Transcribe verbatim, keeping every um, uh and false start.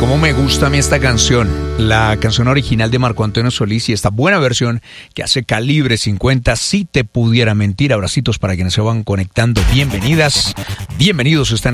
Cómo me gusta a mí esta canción, la canción original de Marco Antonio Solís y esta buena versión que hace Calibre cincuenta, Si te pudiera mentir. Abracitos para quienes se van conectando. Bienvenidas, bienvenidos. Están